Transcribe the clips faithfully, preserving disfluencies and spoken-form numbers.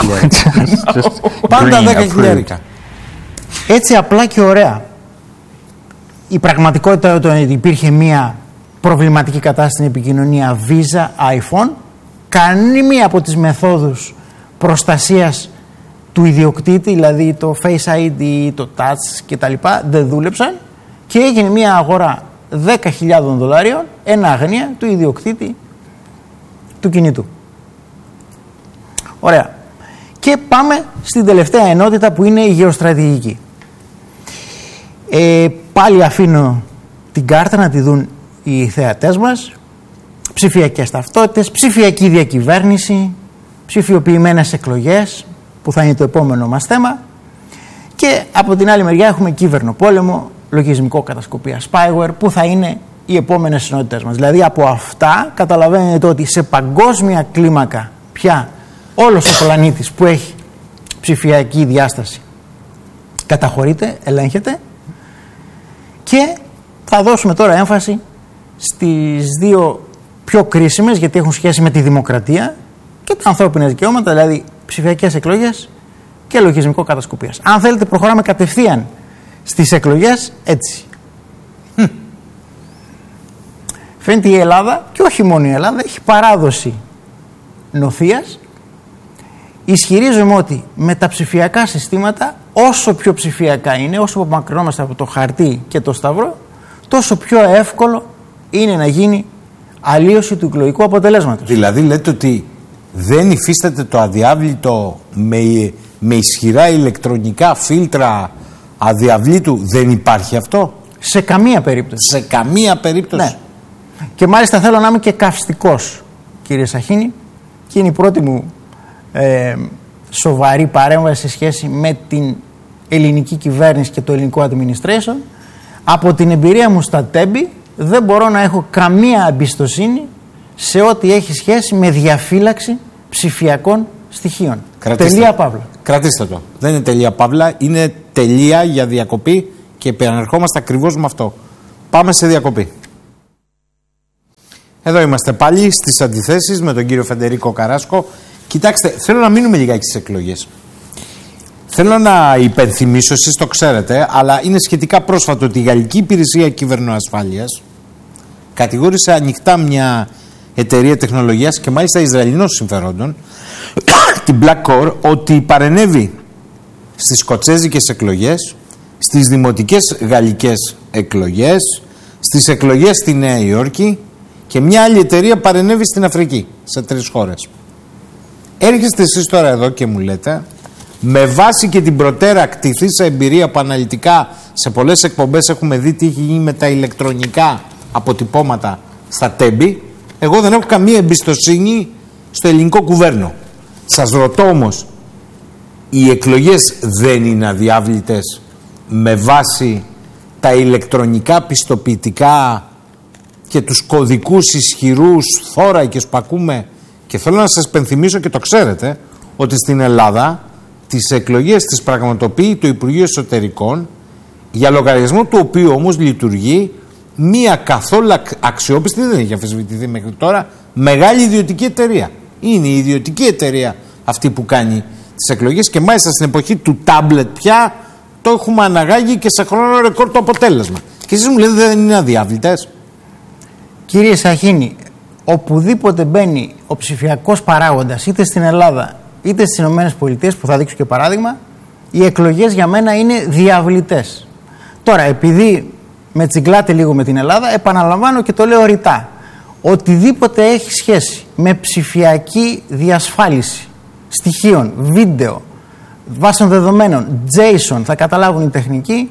χιλιάρικα. Πάντα δέκα χιλιάρικα. Έτσι απλά και ωραία. Η πραγματικότητα όταν υπήρχε μια προβληματική κατάσταση στην επικοινωνία Visa, iPhone, κανένα από τις μεθόδους προστασίας του ιδιοκτήτη, δηλαδή το Face άι ντι, το Touch κτλ, δεν δούλεψαν και έγινε μια αγορά δέκα χιλιάδων δολαρίων εν αγνία του ιδιοκτήτη του κινητού. Ωραία. Και πάμε στην τελευταία ενότητα που είναι η γεωστρατηγική. Ε, πάλι αφήνω την κάρτα να τη δουν οι θεατές μας. Ψηφιακές ταυτότητες, ψηφιακή διακυβέρνηση, ψηφιοποιημένες εκλογές που θα είναι το επόμενο μας θέμα, και από την άλλη μεριά έχουμε κύβερνο-πόλεμο, λογισμικό κατασκοπία, spyware, που θα είναι οι επόμενες ενότητες μας. Δηλαδή από αυτά καταλαβαίνετε ότι σε παγκόσμια κλίμακα πια όλος ο πλανήτης που έχει ψηφιακή διάσταση καταχωρείται, ελέγχεται, και θα δώσουμε τώρα έμφαση στις δύο πιο κρίσιμες, γιατί έχουν σχέση με τη δημοκρατία και τα ανθρώπινα δικαιώματα, δηλαδή ψηφιακές εκλογές και λογισμικό κατασκοπίας. Αν θέλετε προχωράμε κατευθείαν στις εκλογές έτσι. Hm. Φαίνεται η Ελλάδα, και όχι μόνο η Ελλάδα, έχει παράδοση νοθείας. Ισχυρίζομαι ότι με τα ψηφιακά συστήματα, όσο πιο ψηφιακά είναι, όσο απομακρυνόμαστε από το χαρτί και το σταυρό, τόσο πιο εύκολο είναι να γίνει αλλίωση του εκλογικού αποτελέσματος. Δηλαδή λέτε ότι δεν υφίσταται το αδιάβλητο με, με ισχυρά ηλεκτρονικά φίλτρα αδιαβλήτου, δεν υπάρχει αυτό? Σε καμία περίπτωση. Σε καμία περίπτωση. Ναι. Και μάλιστα θέλω να είμαι και καυστικός, κύριε Σαχίνη, και είναι η πρώτη μου ε, σοβαρή παρέμβαση σε σχέση με την ελληνική κυβέρνηση και το ελληνικό administration. Από την εμπειρία μου στα Τέμπη δεν μπορώ να έχω καμία εμπιστοσύνη σε ό,τι έχει σχέση με διαφύλαξη ψηφιακών στοιχείων. Κρατήστε. Τελεία παύλα. Κρατήστε το. Δεν είναι τελεία παύλα, είναι τελεία για διακοπή, και επαναρχόμαστε ακριβώς με αυτό. Πάμε σε διακοπή. Εδώ είμαστε πάλι στις αντιθέσεις με τον κύριο Φεντερίκο Καράσκο. Κοιτάξτε, θέλω να μείνουμε λιγάκι στις εκλογές. Θέλω να υπενθυμίσω, εσείς το ξέρετε, αλλά είναι σχετικά πρόσφατο ότι η Γαλλική Υπηρεσία Κυβερνοασφάλειας κατηγόρησε ανοιχτά μια εταιρεία τεχνολογίας και μάλιστα Ισραηλινών συμφερόντων, την Blackcore, ότι παρενέβη στις σκοτσέζικες εκλογές, στις δημοτικές γαλλικές εκλογές, στις εκλογές στη Νέα Υόρκη, και μια άλλη εταιρεία παρενέβη στην Αφρική, σε τρεις χώρες. Έρχεστε εσείς τώρα εδώ και μου λέτε, με βάση και την προτέρα κτηθήσα εμπειρία που αναλυτικά σε πολλές εκπομπές έχουμε δει τι έχει γίνει με τα ηλεκτρονικά αποτυπώματα στα Τέμπη, εγώ δεν έχω καμία εμπιστοσύνη στο ελληνικό κουβέρνο. Σας ρωτώ όμως, οι εκλογές δεν είναι αδιάβλητες με βάση τα ηλεκτρονικά πιστοποιητικά και τους κωδικούς ισχυρούς θώρακες που ακούμε? Και θέλω να σας πενθυμίσω, και το ξέρετε, ότι στην Ελλάδα τις εκλογές τις πραγματοποιεί το Υπουργείο Εσωτερικών, για λογαριασμό του οποίου όμως λειτουργεί μία καθόλου αξιόπιστη, δεν έχει αμφισβητηθεί μέχρι τώρα, μεγάλη ιδιωτική εταιρεία. Είναι η ιδιωτική εταιρεία αυτή που κάνει τις εκλογές, και μάλιστα στην εποχή του τάμπλετ πια το έχουμε αναγάγει και σε χρόνο ρεκόρ το αποτέλεσμα. Και εσείς μου λέτε δεν είναι αδιάβλητες? Κύριε Σαχίνη, οπουδήποτε μπαίνει ο ψηφιακός παράγοντας, είτε στην Ελλάδα είτε στις Ηνωμένες Πολιτείες, που θα δείξω και παράδειγμα, οι εκλογές για μένα είναι διαβλητές. Τώρα, επειδή με τσιγκλάτε λίγο με την Ελλάδα, επαναλαμβάνω και το λέω ρητά, οτιδήποτε έχει σχέση με ψηφιακή διασφάλιση στοιχείων, βίντεο, βάσεων δεδομένων, τζέισον, θα καταλάβουν οι τεχνικοί,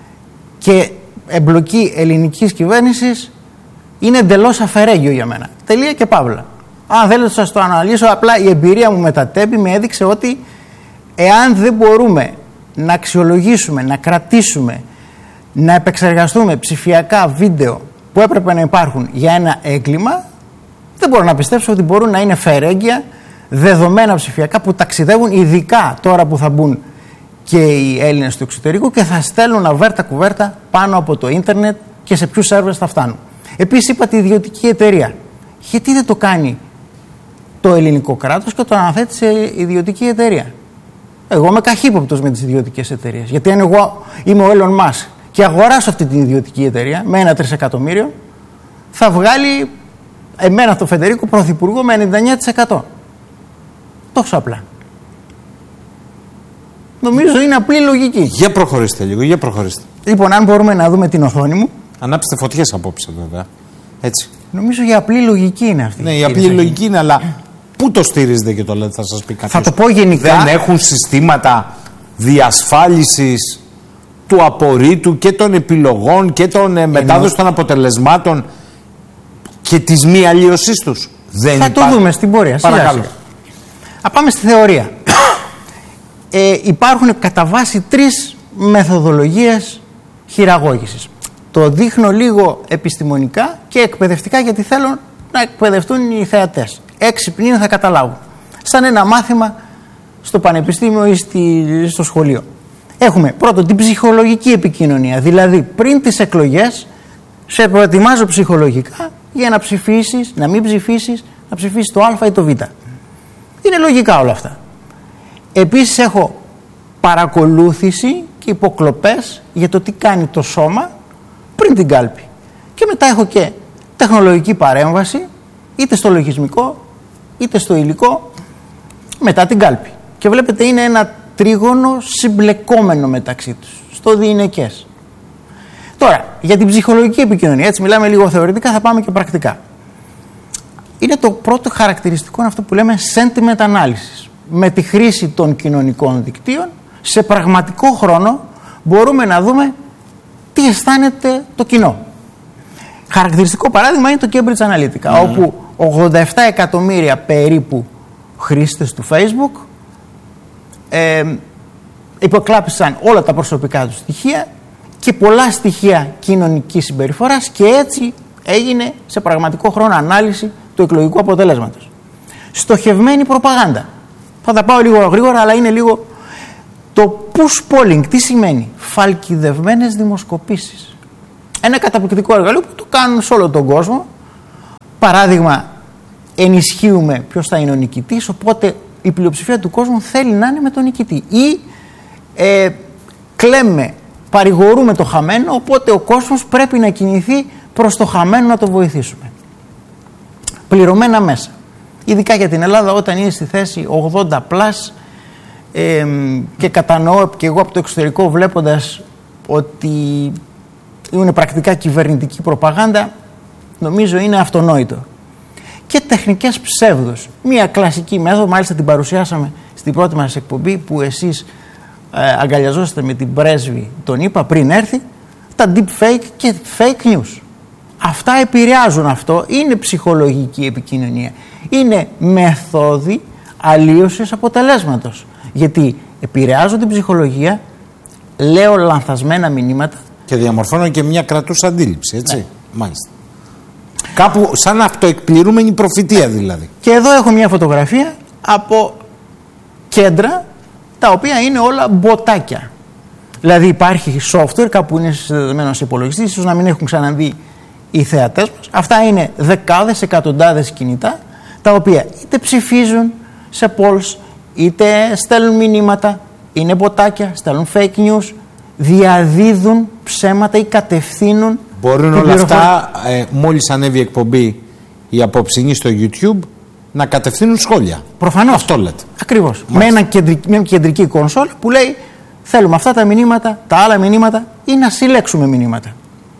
και εμπλοκή ελληνικής κυβέρνησης, είναι εντελώς αφαιρέγγιο για μένα. Τελεία και παύλα. Αν θέλετε σας το αναλύσω, απλά η εμπειρία μου με τα Τέμπη με έδειξε ότι εάν δεν μπορούμε να αξιολογήσουμε, να κρατήσουμε, να επεξεργαστούμε ψηφιακά βίντεο που έπρεπε να υπάρχουν για ένα έγκλημα, δεν μπορώ να πιστέψω ότι μπορούν να είναι φερέγγια δεδομένα ψηφιακά που ταξιδεύουν, ειδικά τώρα που θα μπουν και οι Έλληνες του εξωτερικού και θα στέλνουν αβέρτα κουβέρτα πάνω από το ίντερνετ και σε ποιους σερβερς θα φτάνουν. Επίσης είπατε ιδιωτική εταιρεία. Γιατί δεν το κάνει το ελληνικό κράτος και το αναθέτει σε ιδιωτική εταιρεία. Εγώ είμαι καχύποπτος με τις ιδιωτικές εταιρείες. Γιατί αν εγώ είμαι ο Elon Musk και αγοράσω αυτή την ιδιωτική εταιρεία με ένα τρισεκατομμύριο, θα βγάλει εμένα το Φεντερίκο πρωθυπουργό με ενενήντα εννέα τοις εκατό. Τόσο απλά. Νομίζω είναι απλή λογική. Για προχωρήστε λίγο, για προχωρήστε. Λοιπόν, αν μπορούμε να δούμε την οθόνη μου. Ανάψτε φωτιές απόψε, βέβαια. Έτσι. Νομίζω η απλή λογική είναι αυτή. Ναι, η απλή λογική είναι, αλλά πού το στηρίζετε και το λέτε, θα σας πει κάποιος. Θα το πω γενικά. Δεν έχουν συστήματα διασφάλισης του απορρίτου και των επιλογών και των ε, μετάδοση των αποτελεσμάτων και της μη αλλίωσής τους. Δεν θα υπάρχει. Το δούμε στην πορεία. Παρακαλώ. Α, πάμε στη θεωρία. ε, υπάρχουν κατά βάση τρεις μεθοδολογίες χειραγώγησης. Το δείχνω λίγο επιστημονικά και εκπαιδευτικά, γιατί θέλω να εκπαιδευτούν οι θεατές. Έξυπνοι είναι, θα καταλάβουν. Σαν ένα μάθημα στο πανεπιστήμιο ή στη, στο σχολείο. Έχουμε πρώτον την ψυχολογική επικοινωνία. Δηλαδή πριν τις εκλογές σε προετοιμάζω ψυχολογικά για να ψηφίσεις, να μην ψηφίσεις, να ψηφίσεις το Α ή το Β. Είναι λογικά όλα αυτά. Επίσης έχω παρακολούθηση και υποκλοπές για το τι κάνει το σώμα πριν την κάλπη. Και μετά έχω και τεχνολογική παρέμβαση, είτε στο λογισμικό είτε στο υλικό, μετά την κάλπη. Και βλέπετε είναι ένα τρίγωνο συμπλεκόμενο μεταξύ τους, στο διηνεκές. Τώρα, για την ψυχολογική επικοινωνία, έτσι μιλάμε λίγο θεωρητικά, θα πάμε και πρακτικά. Είναι το πρώτο χαρακτηριστικό αυτό που λέμε sentiment analysis. Με τη χρήση των κοινωνικών δικτύων, σε πραγματικό χρόνο μπορούμε να δούμε τι αισθάνεται το κοινό. Χαρακτηριστικό παράδειγμα είναι το Cambridge Analytica, mm. όπου ογδόντα επτά εκατομμύρια περίπου χρήστες του Facebook ε, υποκλάπησαν όλα τα προσωπικά του στοιχεία και πολλά στοιχεία κοινωνικής συμπεριφοράς, και έτσι έγινε σε πραγματικό χρόνο ανάλυση του εκλογικού αποτελέσματος. Στοχευμένη προπαγάνδα. Θα τα πάω λίγο γρήγορα, αλλά είναι λίγο. Το push polling τι σημαίνει? Φαλκιδευμένες δημοσκοπήσεις. Ένα καταπληκτικό εργαλείο που το κάνουν σε όλο τον κόσμο. Παράδειγμα, ενισχύουμε ποιος θα είναι ο νικητής, οπότε η πλειοψηφία του κόσμου θέλει να είναι με τον νικητή. Ή ε, κλαίμε, παρηγορούμε το χαμένο, οπότε ο κόσμος πρέπει να κινηθεί προς το χαμένο να το βοηθήσουμε. Πληρωμένα μέσα. Ειδικά για την Ελλάδα, όταν είναι στη θέση ογδόντα πλας, ε, και κατανοώ και εγώ από το εξωτερικό, βλέποντας ότι είναι πρακτικά κυβερνητική προπαγάνδα, νομίζω είναι αυτονόητο. Και τεχνικές ψεύδους. Μία κλασική μέθοδο, μάλιστα την παρουσιάσαμε στην πρώτη μας εκπομπή, που εσείς ε, αγκαλιαζόσατε με την πρέσβη τον ΗΠΑ πριν έρθει, τα deep fake και fake news. Αυτά επηρεάζουν αυτό, είναι ψυχολογική επικοινωνία. Είναι μεθόδοι αλλίωσης αποτελέσματος. Γιατί επηρεάζω την ψυχολογία, λέω λανθασμένα μηνύματα. Και διαμορφώνω και μια κρατούσα αντίληψη, έτσι. Ναι. Μάλιστα. Κάπου σαν αυτοεκπληρούμενη προφητεία δηλαδή. Και εδώ έχω μια φωτογραφία από κέντρα τα οποία είναι όλα μποτάκια. Δηλαδή υπάρχει software, κάπου είναι συνδεδεμένο σε υπολογιστή, ίσως να μην έχουν ξαναδεί οι θεατές μας. Αυτά είναι δεκάδες, εκατοντάδες κινητά, τα οποία είτε ψηφίζουν σε polls, είτε στέλνουν μηνύματα, είναι μποτάκια, στέλνουν fake news, διαδίδουν ψέματα ή κατευθύνουν. Μπορούν όλα αυτά, ε, μόλις ανέβει η εκπομπή η απόψινή στο YouTube, να κατευθύνουν σχόλια. Προφανώς. Αυτό λέτε. Ακριβώς. Με ένα κεντρική, μια κεντρική κονσόλα που λέει θέλουμε αυτά τα μηνύματα, τα άλλα μηνύματα, ή να συλλέξουμε μηνύματα.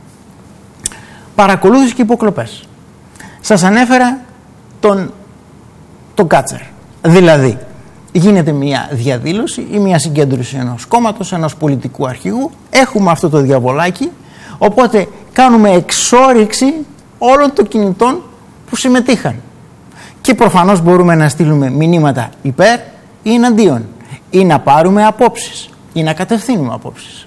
Παρακολούθηση και υποκλοπές. Σας ανέφερα τον, τον Κάτσερ. Δηλαδή, γίνεται μια διαδήλωση ή μια συγκέντρωση ενός κόμματος, ενός πολιτικού αρχηγού. Έχουμε αυτό το διαβολάκι, οπότε κάνουμε εξόρυξη όλων των κινητών που συμμετείχαν. Και προφανώς μπορούμε να στείλουμε μηνύματα υπέρ ή εναντίον, ή να πάρουμε απόψεις ή να κατευθύνουμε απόψεις.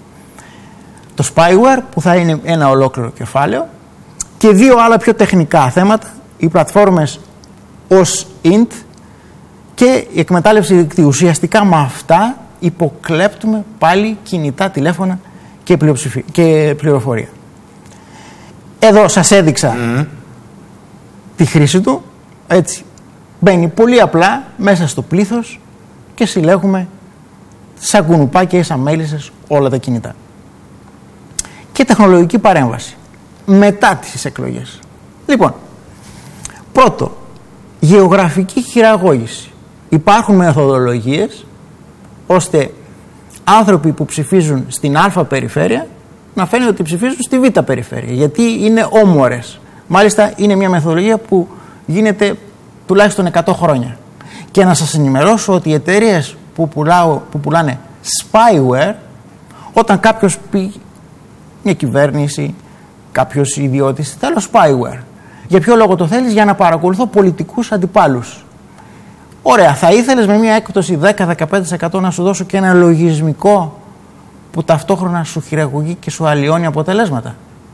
Το spyware, που θα είναι ένα ολόκληρο κεφάλαιο, και δύο άλλα πιο τεχνικά θέματα, οι πλατφόρμες ως int και η εκμετάλλευση δικτύου. Ουσιαστικά με αυτά υποκλέπτουμε πάλι κινητά τηλέφωνα και, και πληροφορία. Εδώ σας έδειξα mm. τη χρήση του, έτσι, Μπαίνει πολύ απλά μέσα στο πλήθος και συλλέγουμε σαν κουνουπάκια ή σαν μέλισσες όλα τα κινητά. Και τεχνολογική παρέμβαση μετά τις εκλογές. Λοιπόν, πρώτο, γεωγραφική χειραγώγηση. Υπάρχουν μεθοδολογίες ώστε άνθρωποι που ψηφίζουν στην Α περιφέρεια να φαίνεται ότι ψηφίζουν στη Β περιφέρεια, γιατί είναι όμορες. Μάλιστα είναι μια μεθοδολογία που γίνεται τουλάχιστον εκατό χρόνια. Και να σας ενημερώσω ότι οι εταιρείες που, που πουλάνε spyware, όταν κάποιος πει, μια κυβέρνηση, κάποιος ιδιώτης, θέλω spyware. Για ποιο λόγο το θέλεις? Για να παρακολουθώ πολιτικούς αντιπάλους. Ωραία, θα ήθελες με μια έκπτωση δέκα με δεκαπέντε τοις εκατό να σου δώσω και ένα λογισμικό που ταυτόχρονα σου χειραγωγεί και σου αλλοιώνει αποτελέσματα?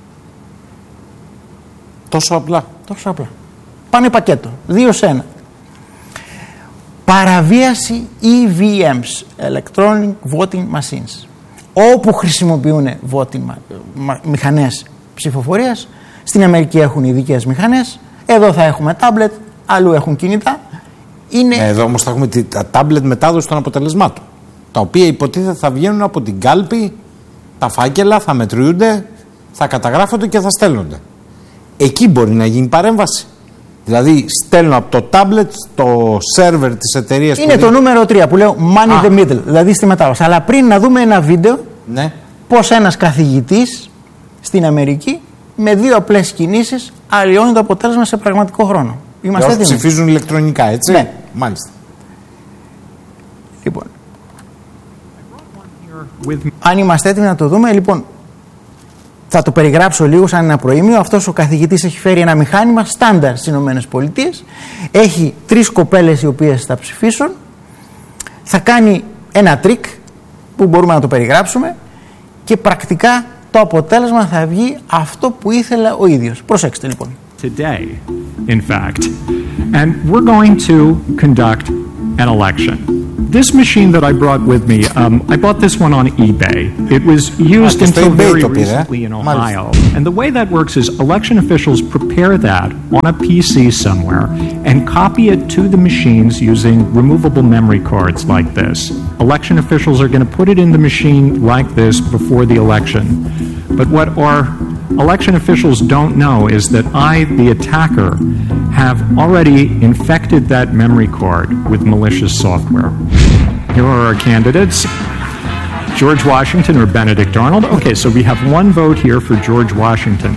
Τόσο απλά. Τόσο απλά. Πάνε πακέτο. Δύο σε ένα. Παραβίαση ι βι εμς, Electronic Voting Machines. Όπου χρησιμοποιούν voting, μηχανές ψηφοφορίας. Στην Αμερική έχουν ειδικές μηχανές. Εδώ θα έχουμε τάμπλετ, αλλού έχουν κινητά. Είναι... Εδώ όμως θα έχουμε τα τάμπλετ μετάδοση των αποτελεσμάτων, τα οποία υποτίθεται θα βγαίνουν από την κάλπη, τα φάκελα θα μετριούνται, θα καταγράφονται και θα στέλνονται. Εκεί μπορεί να γίνει παρέμβαση. Δηλαδή στέλνω από το τάμπλετ στο σερβερ της εταιρείας. Είναι το νούμερο τρία που λέω money in the middle, δηλαδή στη μετάβαση. Αλλά πριν να δούμε ένα βίντεο, ναι, πώς ένας καθηγητής στην Αμερική με δύο απλές κινήσεις αλλοιώνει το αποτέλεσμα σε πραγματικό χρόνο. Είμαστε έτοιμοι? Ψηφίζουν ηλεκτρονικά, έτσι. Ναι. Μάλιστα. Λοιπόν, αν είμαστε έτοιμοι να το δούμε, λοιπόν, θα το περιγράψω λίγο σαν ένα προήμιο. Αυτός ο καθηγητής έχει φέρει ένα μηχάνημα στάνταρ στις ΗΠΑ. Έχει τρεις κοπέλες οι οποίες θα ψηφίσουν. Θα κάνει ένα τρίκ που μπορούμε να το περιγράψουμε και πρακτικά το αποτέλεσμα θα βγει αυτό που ήθελε ο ίδιος. Προσέξτε λοιπόν. Today, in fact, and we're going to conduct an election. This machine that I brought with me, um, I bought this one on eBay. It was used ah, until very recently in Ohio. And the way that works is election officials prepare that on a P C somewhere and copy it to the machines using removable memory cards like this. Election officials are going to put it in the machine like this before the election. But what our election officials don't know is that I, the attacker, have already infected that memory card with malicious software. Here are our candidates. George Washington or Benedict Arnold. Okay, so we have one vote here for George Washington.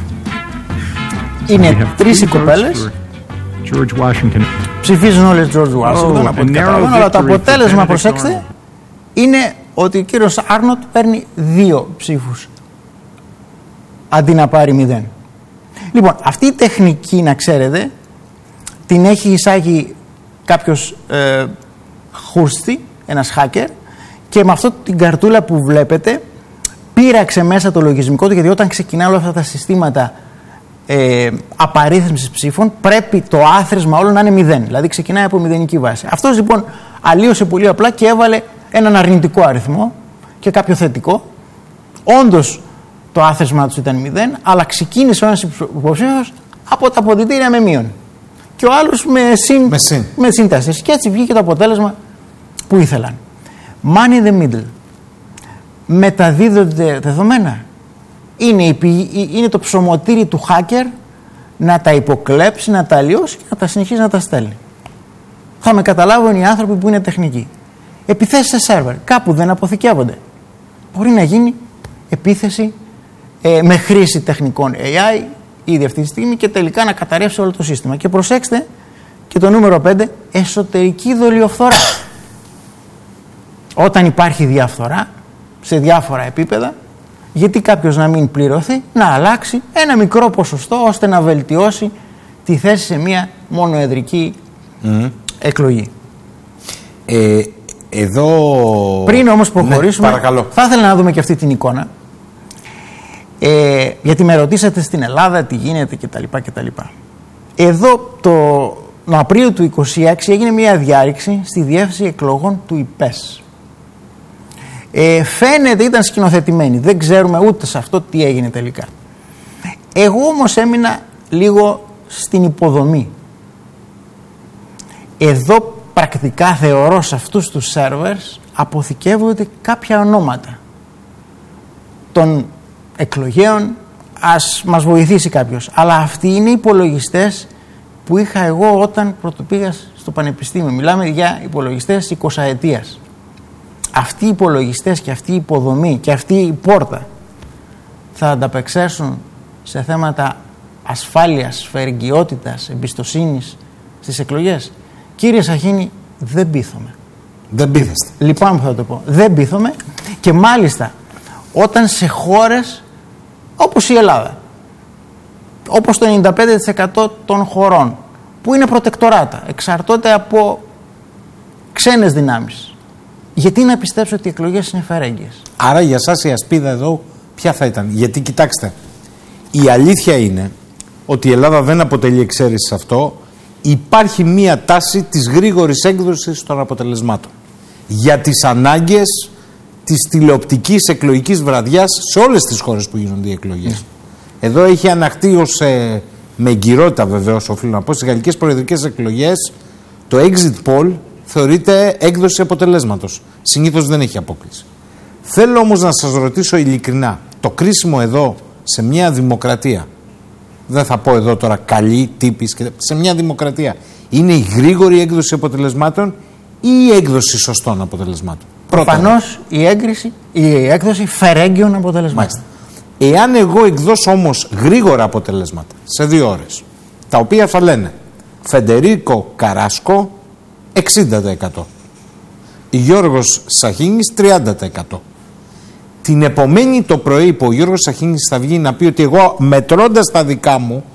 Είναι τρεις οι κοπέλες. George Washington. Ψηφίζουν όλες George Washington, από ό,τι καταλαβαίνω, αλλά το αποτέλεσμα, προσέξτε, είναι ότι ο κύριος Άρνοτ παίρνει δύο ψήφους αντί να πάρει μηδέν. Λοιπόν, αυτή η τεχνική, να ξέρετε, την έχει εισάγει κάποιος ε, χούστη, ένας hacker, και με αυτό την καρτούλα που βλέπετε πήραξε μέσα το λογισμικό του, γιατί όταν ξεκινά όλα αυτά τα συστήματα ε, απαρίθμησης ψήφων πρέπει το άθροισμα όλο να είναι μηδέν, δηλαδή ξεκινάει από μηδενική βάση. Αυτός λοιπόν αλλίωσε πολύ απλά και έβαλε έναν αρνητικό αριθμό και κάποιο θετικό. Όντως το άθροισμά του ήταν μηδέν, αλλά ξεκίνησε ο ένας υποψήφιος από τα αποδυτήρια με μείον και ο άλλος με συν, με συν. με συν τέσσερα, και έτσι βγήκε το αποτέλεσμα που ήθελαν. Money in the middle. Μεταδίδονται δεδομένα. Είναι, η πηγή, είναι το ψωμοτήρι του hacker να τα υποκλέψει, να τα αλλοιώσει και να τα συνεχίσει να τα στέλνει. Θα με καταλάβουν οι άνθρωποι που είναι τεχνικοί. Επιθέσεις σε σερβερ, κάπου δεν αποθηκεύονται. Μπορεί να γίνει επίθεση ε, με χρήση τεχνικών έι άι ήδη αυτή τη στιγμή και τελικά να καταρρεύσει όλο το σύστημα. Και προσέξτε και το νούμερο πέντε, εσωτερική δολιοφθορά. Όταν υπάρχει διαφθορά σε διάφορα επίπεδα, γιατί κάποιος να μην πληρωθεί, να αλλάξει ένα μικρό ποσοστό ώστε να βελτιώσει τη θέση σε μια μονοεδρική mm. εκλογή. Ε, εδώ... Πριν όμως προχωρήσουμε, ναι, θα ήθελα να δούμε και αυτή την εικόνα. Ε, γιατί με ρωτήσατε στην Ελλάδα τι γίνεται κτλ. κτλ. Εδώ το, το Απρίλιο του είκοσι έξι έγινε μια διάρρηξη στη διεύθυνση εκλογών του ΙΠΕΣ. Ε, φαίνεται ήταν σκηνοθετημένη, δεν ξέρουμε ούτε σε αυτό τι έγινε τελικά. Εγώ όμως έμεινα λίγο στην υποδομή. Εδώ πρακτικά θεωρώ σε αυτούς τους σερβερς αποθηκεύονται κάποια ονόματα των εκλογέων. Ας μας βοηθήσει κάποιος. Αλλά αυτοί είναι οι υπολογιστές που είχα εγώ όταν πρωτοπήγα στο πανεπιστήμιο. Μιλάμε για υπολογιστές εικοσαετίας. Αυτοί οι υπολογιστές και αυτή η υποδομή και αυτή η πόρτα θα ανταπεξέλθουν σε θέματα ασφάλειας, φερεγγιότητας, εμπιστοσύνης στις εκλογές? Κύριε Σαχίνη, δεν πείθομαι. Δεν πείθεστε. Λυπάμαι που θα το πω. Δεν πείθομαι, και μάλιστα όταν σε χώρες όπως η Ελλάδα, όπως το ενενήντα πέντε τοις εκατό των χωρών που είναι προτεκτοράτα, εξαρτώνται από ξένες δυνάμεις, γιατί να πιστέψω ότι οι εκλογές είναι φερέγγιες? Άρα για σας η ασπίδα εδώ ποια θα ήταν? Γιατί κοιτάξτε, η αλήθεια είναι ότι η Ελλάδα δεν αποτελεί εξαίρεση σε αυτό. Υπάρχει μία τάση της γρήγορης έκδοσης των αποτελεσμάτων για τις ανάγκες της τηλεοπτικής εκλογικής βραδιάς σε όλες τις χώρες που γίνονται οι εκλογές. Mm. Εδώ έχει αναχτεί ως, ε, με εγκυρότητα βεβαίως οφείλω να πω, στις γαλλικές προεδρικές εκλογές το exit poll θεωρείται έκδοση αποτελέσματος. Συνήθως δεν έχει απόκληση. Θέλω όμως να σας ρωτήσω ειλικρινά, το κρίσιμο εδώ σε μια δημοκρατία, δεν θα πω εδώ τώρα καλή τύπης, σε μια δημοκρατία, είναι η γρήγορη έκδοση αποτελεσμάτων ή η έκδοση σωστών αποτελεσμάτων? Προφανώς η έγκριση, η έκδοση φερέγγιων αποτελεσμάτων. Μάλιστα. Εάν εγώ εκδώσω όμως γρήγορα αποτελέσματα σε δύο ώρες, τα οποία θα λένε Φεντερίκο Καράσκο εξήντα τοις εκατό, Γιώργος Σαχίνης τριάντα τοις εκατό, την επομένη το πρωί που ο Γιώργος Σαχίνης θα βγει να πει ότι εγώ μετρώντας τα δικά μου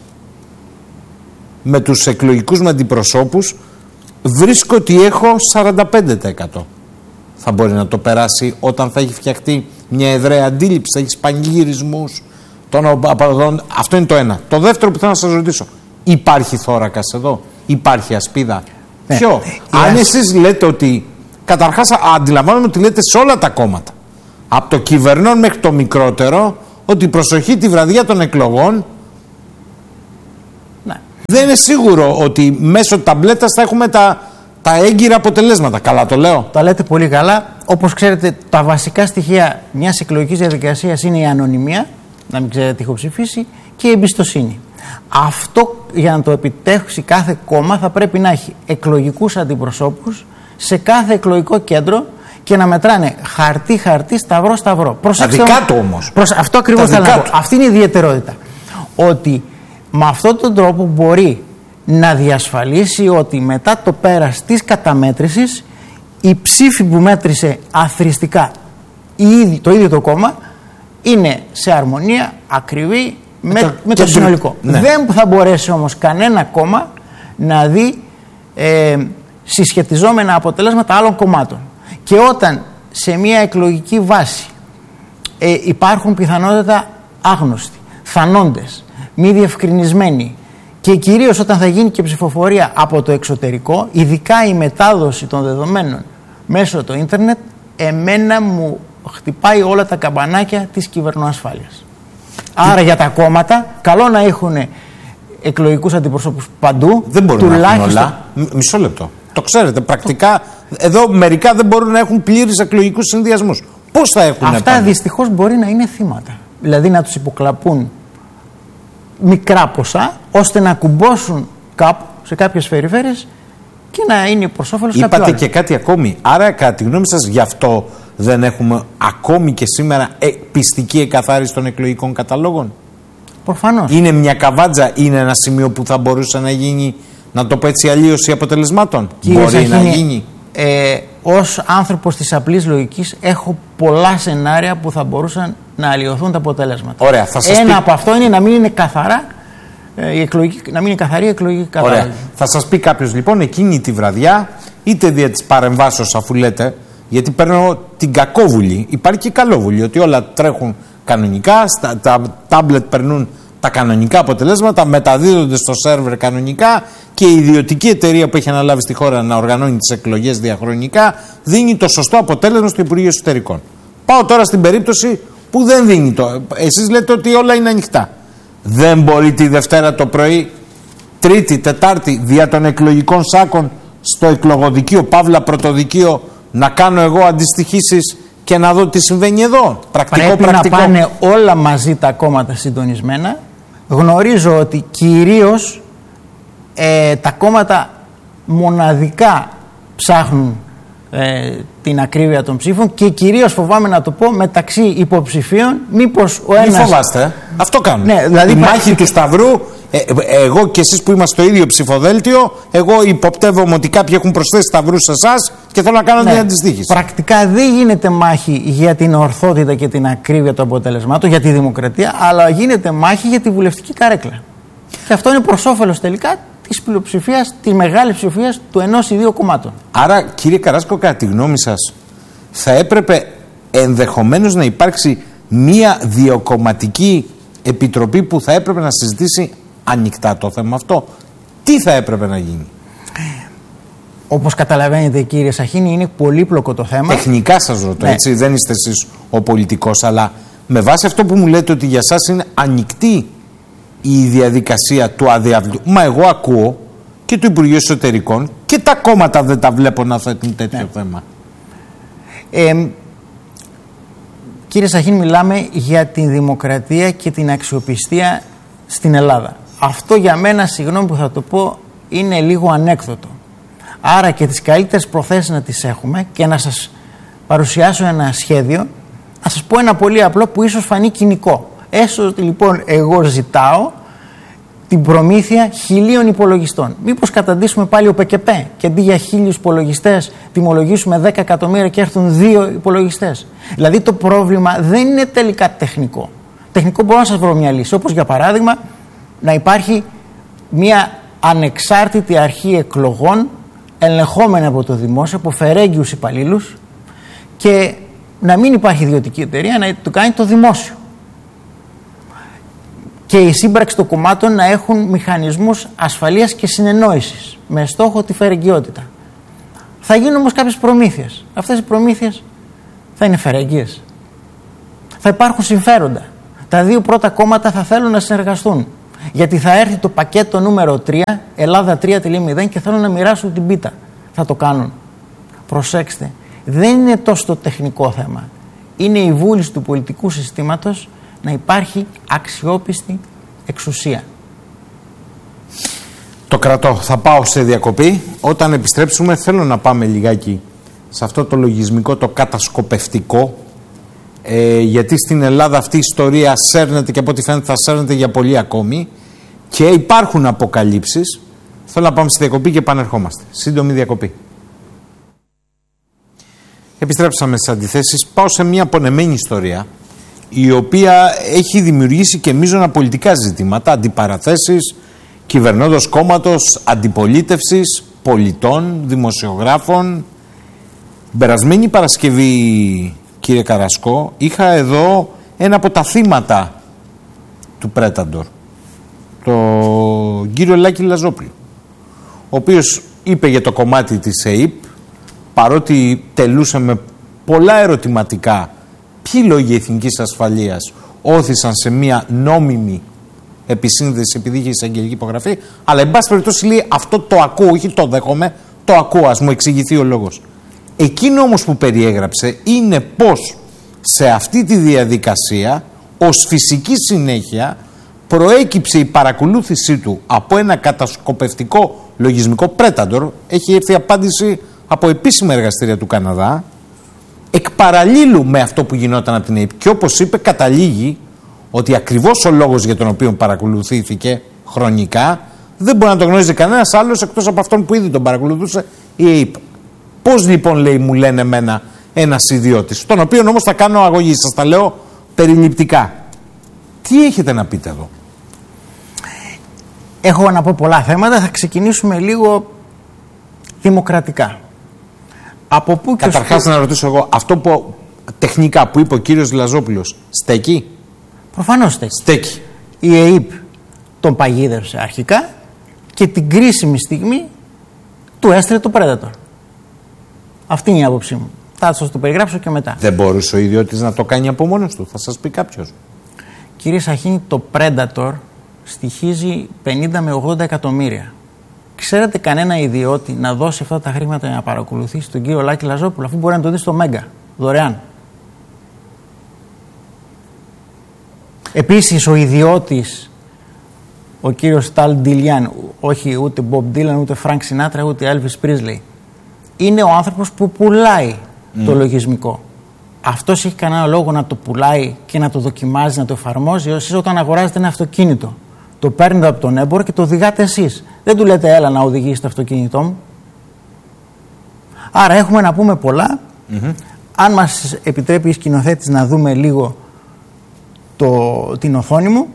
με τους εκλογικούς με αντιπροσώπους βρίσκω ότι έχω σαράντα πέντε τοις εκατό, θα μπορεί να το περάσει όταν θα έχει φτιαχτεί μια εδραία αντίληψη, θα έχει πανηγυρισμούς των απαραδών? Αυτό είναι το ένα. Το δεύτερο που θέλω να σας ρωτήσω, υπάρχει θώρακας εδώ, υπάρχει ασπίδα? Ναι. Ποιο? Ναι. Αν εσείς λέτε ότι, καταρχάς αντιλαμβάνομαι ότι λέτε σε όλα τα κόμματα, από το κυβερνών μέχρι το μικρότερο, ότι προσοχή τη βραδιά των εκλογών, ναι, δεν είναι σίγουρο ότι μέσω ταμπλέτας θα έχουμε τα, τα έγκυρα αποτελέσματα. Καλά το λέω? Τα λέτε πολύ καλά. Όπως ξέρετε, τα βασικά στοιχεία μιας εκλογικής διαδικασίας είναι η ανωνυμία, να μην ξέρετε τι έχω ψηφίσει, και η εμπιστοσύνη. Αυτό, για να το επιτεύξει κάθε κόμμα, θα πρέπει να έχει εκλογικούς αντιπροσώπους σε κάθε εκλογικό κέντρο και να μετράνε χαρτί-χαρτί, σταυρό-σταυρό. Τα δικά του όμως. Προς αυτό ακριβώς θέλω να πω. Αυτή είναι η ιδιαιτερότητα. Ότι με αυτόν τον τρόπο μπορεί να διασφαλίσει ότι μετά το πέρας της καταμέτρησης η ψήφη που μέτρησε αθροιστικά το ίδιο το κόμμα είναι σε αρμονία, ακριβή με, το, με το συνολικό. Ναι. Δεν θα μπορέσει όμως κανένα κόμμα να δει ε, συσχετιζόμενα αποτελέσματα άλλων κομμάτων. Και όταν σε μια εκλογική βάση ε, υπάρχουν πιθανότατα άγνωστοι, θανόντες, μη διευκρινισμένοι, και κυρίως όταν θα γίνει και ψηφοφορία από το εξωτερικό, ειδικά η μετάδοση των δεδομένων μέσω το ίντερνετ, εμένα μου χτυπάει όλα τα καμπανάκια της κυβερνοασφάλειας. Άρα για τα κόμματα, καλό να έχουν εκλογικούς αντιπροσώπους παντού. Δεν μπορούν να έχουν όλα. Μισό λεπτό. Το ξέρετε, πρακτικά εδώ μερικά δεν μπορούν να έχουν πλήρεις εκλογικούς συνδυασμούς. Πώς θα έχουν? Αυτά δυστυχώς μπορεί να είναι θύματα. Δηλαδή να τους υποκλαπούν μικρά ποσά, ώστε να κουμπώσουν κάπου σε κάποιες περιφέρειες και να είναι προς όφελος κάποιου άλλου. Είπατε και κάτι ακόμη. Άρα, κατά τη γνώμη σας, γι' αυτό δεν έχουμε ακόμη και σήμερα ε, πιστική εκαθάριση των εκλογικών καταλόγων? Προφανώς. Είναι μια καβάτζα, είναι ένα σημείο που θα μπορούσε να γίνει, να το πω έτσι, αλλίωση αποτελεσμάτων? Κύριε Μπορεί Σαχίνη, να γίνει. Ε, ως άνθρωπος της απλής λογικής έχω πολλά σενάρια που θα μπορούσαν να αλλοιωθούν τα αποτελέσματα. Ωραία, θα σας Ένα πει... από αυτό είναι να μην είναι καθαρά ε, η εκλογική, να μην είναι καθαρή η εκλογική κατάλογη. Ωραία. Θα σας πει κάποιος λοιπόν εκείνη τη βραδιά, είτε δια της παρεμβάσεως, αφού λέτε, γιατί παίρνω την κακόβουλη, υπάρχει και καλόβουλη, ότι όλα τρέχουν κανονικά, στα, τα τάμπλετ περνούν τα κανονικά αποτελέσματα, μεταδίδονται στο σερβερ κανονικά και η ιδιωτική εταιρεία που έχει αναλάβει στη χώρα να οργανώνει τις εκλογές διαχρονικά δίνει το σωστό αποτέλεσμα στο Υπουργείο Εσωτερικών. Πάω τώρα στην περίπτωση που δεν δίνει το. Εσείς λέτε ότι όλα είναι ανοιχτά. Δεν μπορεί τη Δευτέρα το πρωί, Τρίτη, Τετάρτη, δια των εκλογικών σάκων στο εκλογοδικείο, παύλα πρωτοδικείο, να κάνω εγώ αντιστοιχήσεις και να δω τι συμβαίνει εδώ. Πρακτικό, Πρέπει πρακτικό. να πάνε όλα μαζί τα κόμματα συντονισμένα. Γνωρίζω ότι κυρίως ε, τα κόμματα μοναδικά ψάχνουν ε, την ακρίβεια των ψήφων και κυρίως, φοβάμαι να το πω, μεταξύ υποψηφίων, μήπως ο ένας... Μην φοβάστε, αυτό κάνουν. Ναι, δηλαδή η πρακτικά... μάχη του Σταυρού, ε, εγώ και εσείς που είμαστε στο ίδιο ψηφοδέλτιο, εγώ υποπτεύομαι ότι κάποιοι έχουν προσθέσει σταυρούς σε εσάς και θέλω να κάνω ναι, μια αντιστοίχηση. Πρακτικά δεν γίνεται μάχη για την ορθότητα και την ακρίβεια των αποτελεσμάτων, για τη δημοκρατία, αλλά γίνεται μάχη για τη βουλευτική καρέκλα. Και αυτό είναι προς όφελος τελικά της πλειοψηφίας, της μεγάλης ψηφίας του ενός ή δύο κομμάτων. Άρα, κύριε Καράσκο, κατά τη γνώμη σας, θα έπρεπε ενδεχομένως να υπάρξει μία διακομματική επιτροπή που θα έπρεπε να συζητήσει ανοιχτά το θέμα αυτό. Τι θα έπρεπε να γίνει? Όπως καταλαβαίνετε, κύριε Σαχίνη, είναι πολύπλοκο το θέμα. Τεχνικά σας ρωτώ, ναι. Έτσι, δεν είστε εσείς ο πολιτικός, αλλά με βάση αυτό που μου λέτε ότι για σας είναι ανοιχτή η διαδικασία του αδιαβλητού. Μα εγώ ακούω και του Υπουργείου Εσωτερικών και τα κόμματα δεν τα βλέπω να θέτουν τέτοιο ναι. θέμα. Ε, κύριε Σαχίνη, μιλάμε για την δημοκρατία και την αξιοπιστία στην Ελλάδα. Αυτό για μένα, συγγνώμη που θα το πω, είναι λίγο ανέκδοτο. Άρα και τις καλύτερες προθέσεις να τις έχουμε και να σας παρουσιάσω ένα σχέδιο, να σας πω ένα πολύ απλό που ίσως φανεί κοινικό. Έστω ότι λοιπόν εγώ ζητάω την προμήθεια χιλίων υπολογιστών. Μήπως καταντήσουμε πάλι ο ΠΚΠ και αντί για χίλιους υπολογιστές τιμολογήσουμε δέκα εκατομμύρια και έρθουν δύο υπολογιστές. Δηλαδή το πρόβλημα δεν είναι τελικά τεχνικό. Τεχνικό μπορώ να σας βρω μια λύση. Όπως για παράδειγμα να υπάρχει μια ανεξάρτητη αρχή εκλογών ελεγχόμενη από το δημόσιο, από φερέγγιους υπαλλήλους και να μην υπάρχει ιδιωτική εταιρεία, να το κάνει το δημόσιο. Και η σύμπραξη των κομμάτων να έχουν μηχανισμούς ασφαλείας και συνεννόησης με στόχο τη φερεγγιότητα. Θα γίνουν όμως κάποιες προμήθειες. Αυτές οι προμήθειες θα είναι φερεγγίες. Θα υπάρχουν συμφέροντα. Τα δύο πρώτα κόμματα θα θέλουν να συνεργαστούν. Γιατί θα έρθει το πακέτο νούμερο τρία, Ελλάδα τρία κόμμα μηδέν και θέλουν να μοιράσουν την πίτα. Θα το κάνουν. Προσέξτε, δεν είναι τόσο το τεχνικό θέμα. Είναι η βούληση του πολιτικού συστήματος να υπάρχει αξιόπιστη εξουσία. Το κρατώ. Θα πάω σε διακοπή. Όταν επιστρέψουμε θέλω να πάμε λιγάκι σε αυτό το λογισμικό, το κατασκοπευτικό, ε, γιατί στην Ελλάδα αυτή η ιστορία σέρνεται και από ό,τι φαίνεται θα σέρνεται για πολύ ακόμη και υπάρχουν αποκαλύψεις. Θέλω να πάμε στη διακοπή και επανερχόμαστε. Σύντομη διακοπή. Επιστρέψαμε στις αντιθέσεις. Πάω σε μια πονεμένη ιστορία η οποία έχει δημιουργήσει και μείζωνα πολιτικά ζητήματα, αντιπαραθέσεις κυβερνώντος κόμματος, αντιπολίτευσης, πολιτών, δημοσιογράφων. Περασμένη Παρασκευή, κύριε Καρασκό, είχα εδώ ένα από τα θύματα του Πρέταντορ, τον κύριο Λάκη Λαζόπουλο, ο οποίος είπε για το κομμάτι της ΕΥΠ, παρότι τελούσε με πολλά ερωτηματικά ποιοι λόγοι εθνικής ασφαλείας όθησαν σε μια νόμιμη επισύνδεση επειδή είχε εισαγγελική υπογραφή, αλλά εν πάση περιπτώσει λέει αυτό το ακούω, όχι το δέχομαι, το ακούω, ας μου εξηγηθεί ο λόγος. Εκείνο όμως που περιέγραψε είναι πως σε αυτή τη διαδικασία ως φυσική συνέχεια προέκυψε η παρακολούθησή του από ένα κατασκοπευτικό λογισμικό Πρέταντορ. Έχει έρθει απάντηση από επίσημα εργαστήρια του Καναδά, εκ παραλλήλου με αυτό που γινόταν από την ΕΥΠ. Και όπως είπε, καταλήγει ότι ακριβώς ο λόγος για τον οποίο παρακολουθήθηκε χρονικά δεν μπορεί να το γνωρίζει κανένας άλλος εκτός από αυτόν που ήδη τον παρακολουθούσε, η ΕΥΠ. Πώς λοιπόν, λέει, μου λένε εμένα ένας ιδιώτης, τον οποίο όμως θα κάνω αγωγή, σας τα λέω περιληπτικά. Τι έχετε να πείτε εδώ? Έχω να πω πολλά θέματα, θα ξεκινήσουμε λίγο δημοκρατικά. Από πού και Καταρχάς ως... να ρωτήσω εγώ, αυτό που τεχνικά που είπε ο κύριος Λαζόπουλος, στέκει? Προφανώς στέκει. Στέκει. Η ΕΥΠ τον παγίδευσε αρχικά και την κρίσιμη στιγμή του έστειλε το Predator. Αυτή είναι η άποψή μου. Θα σας το περιγράψω και μετά. Δεν μπορούσε ο ιδιώτης να το κάνει από μόνος του, θα σας πει κάποιος. Κύριε Σαχίνη, το Predator στοιχίζει πενήντα με ογδόντα εκατομμύρια. ξέρετε κανένα ιδιώτη να δώσει αυτά τα χρήματα για να παρακολουθήσει τον κύριο Λάκη Λαζόπουλο, αφού μπορεί να το δει στο Μέγκα, δωρεάν? Επίσης ο ιδιώτης, ο κύριος Ταλ Ντιλιάν, όχι ούτε Μπομπ Ντίλαν, ούτε Φρανκ Σινάτρα, ούτε Έλβις Πρίσλεϊ, είναι ο άνθρωπος που πουλάει mm. το λογισμικό. Αυτός έχει κανένα λόγο να το πουλάει και να το δοκιμάζει, να το εφαρμόζει? Εσείς όταν αγοράζετε ένα αυτοκίνητο, το παίρνετε από τον έμπορο και το οδηγάτε εσείς. Δεν του λέτε έλα να οδηγήσει το αυτοκίνητό μου. Άρα έχουμε να πούμε πολλά. Mm-hmm. Αν μας επιτρέπει η σκηνοθέτης να δούμε λίγο το, την οθόνη μου,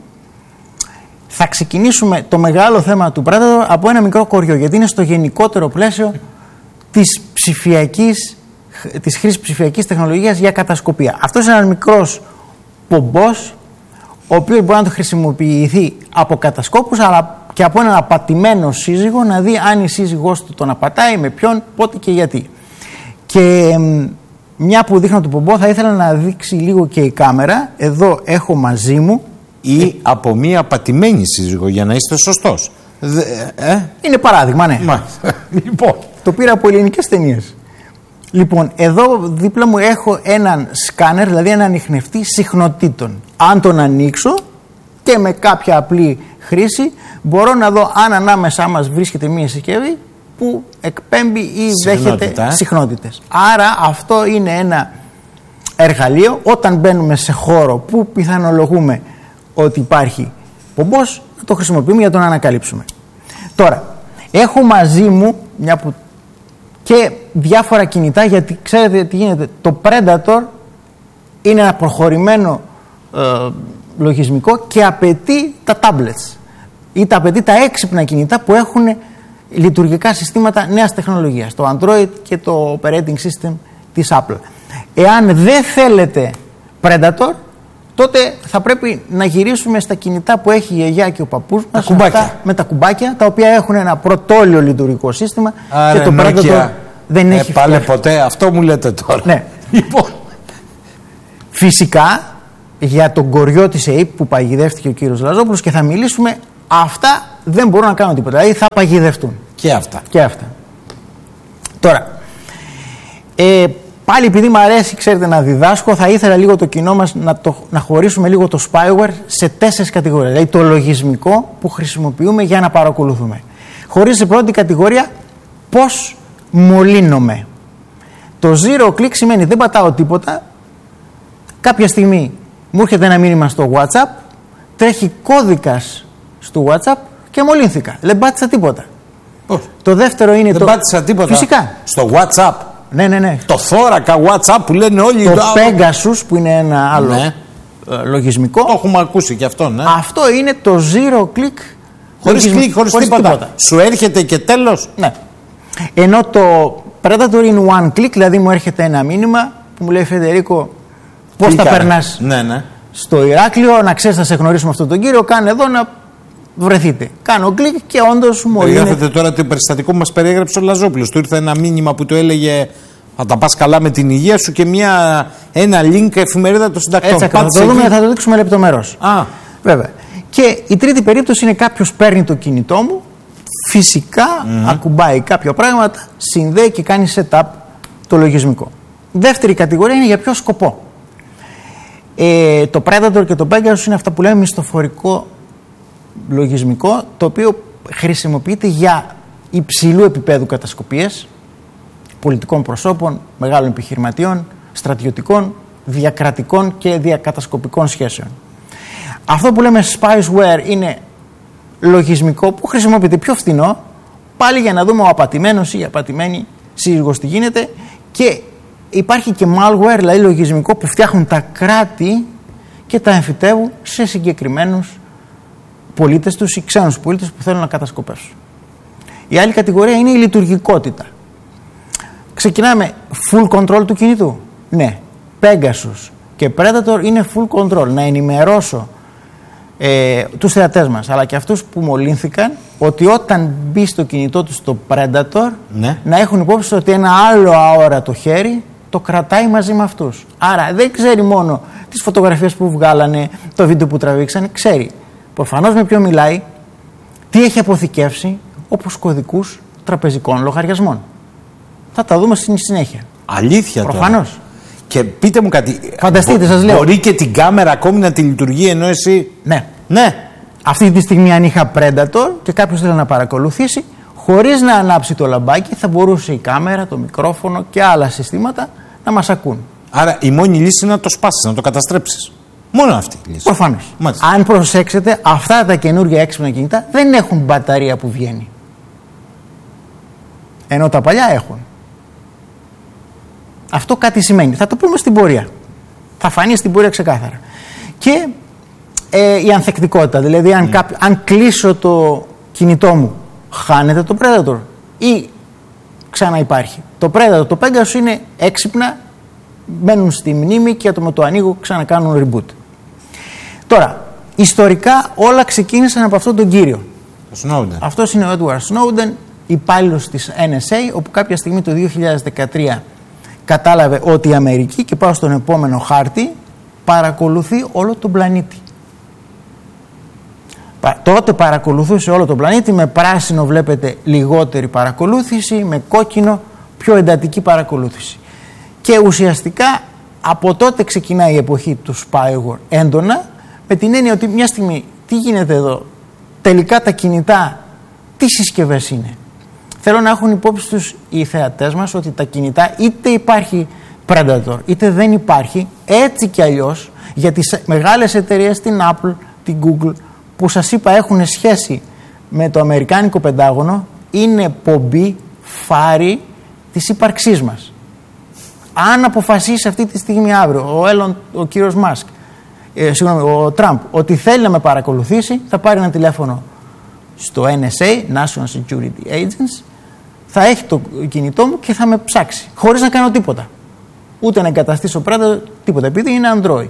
θα ξεκινήσουμε το μεγάλο θέμα του Predator από ένα μικρό κοριό, γιατί είναι στο γενικότερο πλαίσιο της ψηφιακής, της χρήσης ψηφιακής τεχνολογίας για κατασκοπία. Αυτός είναι ένας μικρός πομπός, ο οποίος μπορεί να το χρησιμοποιηθεί από κατασκόπους, αλλά και από έναν απατημένο σύζυγο, να δει αν η σύζυγός του τον απατάει, με ποιον, πότε και γιατί. Και μια που δείχνω το πομπό, θα ήθελα να δείξει λίγο και η κάμερα. Εδώ έχω μαζί μου. Ή από μία απατημένη σύζυγο, για να είστε σωστός. Ε? Είναι παράδειγμα, ναι. Μα, λοιπόν. Το πήρα από ελληνικές ταινίες. Λοιπόν, εδώ δίπλα μου έχω έναν σκάνερ, δηλαδή έναν ανιχνευτή συχνοτήτων. Αν τον ανοίξω και με κάποια απλή χρήση μπορώ να δω αν ανάμεσά μας βρίσκεται μία συσκευή που εκπέμπει ή δέχεται συχνότητες. Άρα αυτό είναι ένα εργαλείο όταν μπαίνουμε σε χώρο που πιθανολογούμε ότι υπάρχει πομπός, να το χρησιμοποιούμε για να τον ανακαλύψουμε. Τώρα, έχω μαζί μου μια που και διάφορα κινητά, γιατί ξέρετε τι γίνεται. Το Predator είναι ένα προχωρημένο ε, λογισμικό και απαιτεί τα tablets ή τα απαιτεί τα έξυπνα κινητά που έχουν λειτουργικά συστήματα νέας τεχνολογίας, το Android και το operating system της Apple. Εάν δεν θέλετε Predator, τότε θα πρέπει να γυρίσουμε στα κινητά που έχει η γιαγιά και ο παππούς μας, αυτά, με τα κουμπάκια, τα οποία έχουν ένα πρωτόλιο λειτουργικό σύστημα. Άρα, και το Predator δεν ε, έχει πάλε ποτέ, αυτό μου λέτε τώρα. Ναι. Λοιπόν. Φυσικά για τον κοριό της ΕΕΠ που παγιδεύτηκε ο κύριος Λαζόπουλος, και θα μιλήσουμε, αυτά δεν μπορούν να κάνουν τίποτα, δηλαδή θα παγιδευτούν. Και αυτά. Και αυτά. Τώρα, ε, πάλι επειδή μου αρέσει, ξέρετε, να διδάσκω, θα ήθελα λίγο το κοινό μας να, το, να χωρίσουμε λίγο το spyware σε τέσσερις κατηγορίες. Δηλαδή το λογισμικό που χρησιμοποιούμε για να παρακολουθούμε. Χωρίς η πρώτη κατηγορία, πώς μολύνομαι. Το zero click σημαίνει δεν πατάω τίποτα, κάποια στιγμή μου έρχεται ένα μήνυμα στο WhatsApp, τρέχει κώδικας στο WhatsApp και μολύνθηκα. Δεν πάτησα τίποτα. Πώς? Το δεύτερο είναι δεν το... Δεν πάτησα τίποτα. Φυσικά. Στο WhatsApp. Ναι, ναι, ναι. Το θώρακα WhatsApp που λένε όλοι. Το Pegasus που είναι ένα άλλο ναι. λογισμικό. Το έχουμε ακούσει και αυτό, ναι. Αυτό είναι το zero click. Χωρίς κλικ, χωρίς τίποτα. τίποτα. Σου έρχεται και τέλος. Ναι. Ενώ το Predator είναι one click, δηλαδή μου έρχεται ένα μήνυμα που μου λέει Φεντερίκο, πώς θα περνάς ναι, ναι. στο Ηράκλειο, να ξέρεις θα σε γνωρίσουμε αυτόν τον κύριο, κάνε εδώ να βρεθείτε. Κάνω κλικ και όντως μου είναι. Περιγράφετε τώρα το περιστατικό που μας περιέγραψε ο Λαζόπουλος. Του ήρθε ένα μήνυμα που του έλεγε θα τα πας καλά με την υγεία σου και μια, ένα link εφημερίδα των συντακτών. Έτσι, θα το δούμε, θα το δείξουμε λεπτομερώς. Α. Βέβαια. Και η τρίτη περίπτωση είναι κάποιος παίρνει το κινητό μου, φυσικά mm-hmm. ακουμπάει κάποια πράγματα, συνδέει και κάνει setup το λογισμικό. Δεύτερη κατηγορία είναι για ποιο σκοπό. Ε, το Predator και το Pegasus είναι αυτά που λέμε μισθοφορικό λογισμικό, το οποίο χρησιμοποιείται για υψηλού επίπεδου κατασκοπίες πολιτικών προσώπων, μεγάλων επιχειρηματιών, στρατιωτικών, διακρατικών και διακατασκοπικών σχέσεων. Αυτό που λέμε spyware είναι λογισμικό που χρησιμοποιείται πιο φθηνό, πάλι για να δούμε ο απατημένος ή η απατημένη σύζυγος τι γίνεται, και υπάρχει και malware, δηλαδή λογισμικό που φτιάχνουν τα κράτη και τα εμφυτεύουν σε συγκεκριμένους πολίτες τους ή ξένους πολίτες που θέλουν να κατασκοπεύσουν. Η άλλη κατηγορία είναι η λειτουργικότητα. Ξεκινάμε full control του κινητού. Ναι, Pegasus και Predator είναι full control. Να ενημερώσω ε, τους θεατές μας αλλά και αυτούς που μολύνθηκαν ότι όταν μπει στο κινητό του το Predator, ναι, να έχουν υπόψη ότι ένα άλλο αόρατο χέρι το κρατάει μαζί με αυτούς. Άρα δεν ξέρει μόνο τις φωτογραφίες που βγάλανε, το βίντεο που τραβήξανε, ξέρει προφανώς με ποιον μιλάει, τι έχει αποθηκεύσει, όπως κωδικούς τραπεζικών λογαριασμών. Θα τα δούμε στην συνέχεια. Αλήθεια. Προφανώς. Τώρα. Και πείτε μου κάτι. Φανταστείτε, σας λέω. Μπορεί και την κάμερα ακόμη να τη λειτουργεί ενώ εσύ. Ναι. Ναι. Αυτή τη στιγμή, αν είχα Predator και κάποιος θέλει να παρακολουθήσει, χωρίς να ανάψει το λαμπάκι, θα μπορούσε η κάμερα, το μικρόφωνο και άλλα συστήματα να μας ακούν. Άρα η μόνη λύση είναι να το σπάσεις, να το καταστρέψεις. Μόνο αυτή η λύση. Προφανώς. Μάλιστα. Αν προσέξετε, αυτά τα καινούργια έξυπνα κινητά δεν έχουν μπαταρία που βγαίνει. Ενώ τα παλιά έχουν. Αυτό κάτι σημαίνει. Θα το πούμε στην πορεία. Θα φανεί στην πορεία ξεκάθαρα. Και ε, η ανθεκτικότητα. Δηλαδή, αν, mm. κάπο, αν κλείσω το κινητό μου, χάνεται το Predator ή ξαναυπάρχει. Το Predator, το Pegasus είναι έξυπνα, μένουν στη μνήμη και με το ανοίγω ξανακάνουν reboot. Τώρα, ιστορικά όλα ξεκίνησαν από αυτόν τον κύριο. Snowden. Αυτός είναι ο Edward Snowden, υπάλληλος της N S A, όπου κάποια στιγμή το δύο χιλιάδες δεκατρία κατάλαβε ότι η Αμερική, και πάω στον επόμενο χάρτη, παρακολουθεί όλο τον πλανήτη. Τότε παρακολουθούσε όλο τον πλανήτη, με πράσινο βλέπετε λιγότερη παρακολούθηση, με κόκκινο πιο εντατική παρακολούθηση. Και ουσιαστικά από τότε ξεκινάει η εποχή του spyware έντονα, με την έννοια ότι μια στιγμή τι γίνεται εδώ, τελικά τα κινητά τι συσκευές είναι. Θέλω να έχουν υπόψη τους οι θεατές μας ότι τα κινητά είτε υπάρχει Predator είτε δεν υπάρχει, έτσι κι αλλιώς για τις μεγάλες εταιρείες, την Apple, την Google, που σας είπα έχουν σχέση με το Αμερικάνικο Πεντάγωνο, είναι πομπή, φάρη της ύπαρξής μας. Αν αποφασίσει αυτή τη στιγμή αύριο ο, Elon, ο κύριος Μάσκ, ε, συγγνώμη, ο Τραμπ, ότι θέλει να με παρακολουθήσει, θα πάρει ένα τηλέφωνο στο N S A, National Security Agency, θα έχει το κινητό μου και θα με ψάξει, χωρίς να κάνω τίποτα. Ούτε να εγκαταστήσω Predator, τίποτα, επειδή είναι Android.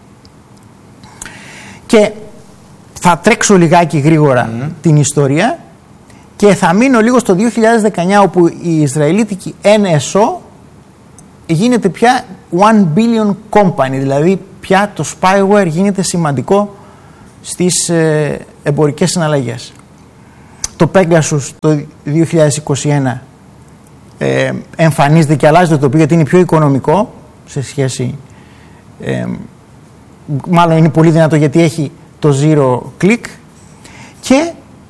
Και θα τρέξω λιγάκι γρήγορα mm. την ιστορία και θα μείνω λίγο στο δύο χιλιάδες δεκαεννιά, όπου η Ισραηλίτικη N S O γίνεται πια one billion company, δηλαδή πια το spyware γίνεται σημαντικό στις ε, εμπορικές συναλλαγές. Το Pegasus το δύο χιλιάδες είκοσι ένα ε, εμφανίζεται και αλλάζει το τοπίο, γιατί είναι πιο οικονομικό σε σχέση, ε, μάλλον είναι πολύ δυνατό γιατί έχει το zero click, και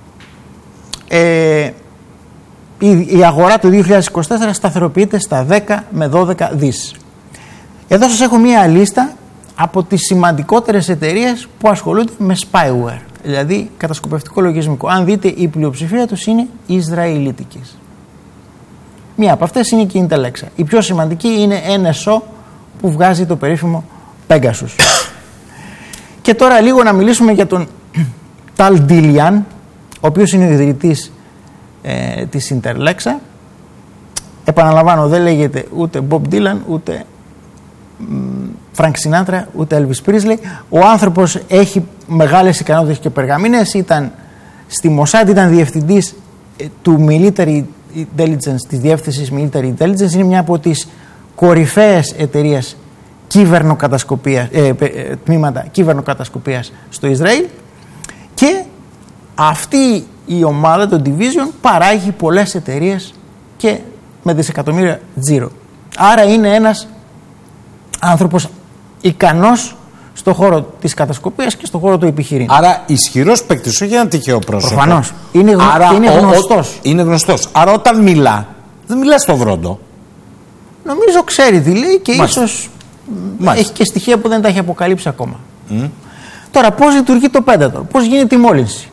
ε, η, η αγορά του δύο χιλιάδες είκοσι τέσσερα σταθεροποιείται στα δέκα με δώδεκα δις. Εδώ σας έχω μία λίστα από τις σημαντικότερες εταιρείες που ασχολούνται με spyware, δηλαδή κατασκοπευτικό λογισμικό. Αν δείτε, η πλειοψηφία τους είναι Ισραηλίτικες. Μία από αυτές είναι και η Intellexa. Η πιο σημαντική είναι N S O, που βγάζει το περίφημο Pegasus. Και τώρα λίγο να μιλήσουμε για τον Tal Dilian, ο οποίος είναι ο ιδρυτής ε, της Intellexa. Επαναλαμβάνω, δεν λέγεται ούτε Bob Dylan, ούτε Frank Sinatra, ούτε Elvis Presley. Ο άνθρωπος έχει μεγάλες ικανότητες και περγαμίνες. Ήταν στη Mossad, ήταν διευθυντής του Military Intelligence, της διεύθυνσης Military Intelligence. Είναι μια από τις κορυφαίες εταιρείες κυβερνοκατασκοπίας, ε, ε, τμήματα κυβερνοκατασκοπίας στο Ισραήλ, και αυτή η ομάδα, το Division, παράγει πολλές εταιρείες και με δισεκατομμύρια τζίρο. Άρα είναι ένας άνθρωπος ικανός στο χώρο της κατασκοπίας και στο χώρο του επιχειρήν. Άρα ισχυρός παίκτης, όχι ένα τυχαίο πρόσωπο. Προφανώς. Είναι, γνω... Άρα, είναι ο, γνωστός. Ο, είναι γνωστός. Άρα όταν μιλά, δεν μιλά στο βρόντο. Νομίζω ξέρει τι λέει και Μάλιστα. ίσως Μάλιστα. έχει και στοιχεία που δεν τα έχει αποκαλύψει ακόμα. Mm. Τώρα, πώς λειτουργεί το Predator, πώς γίνεται η μόλυνση.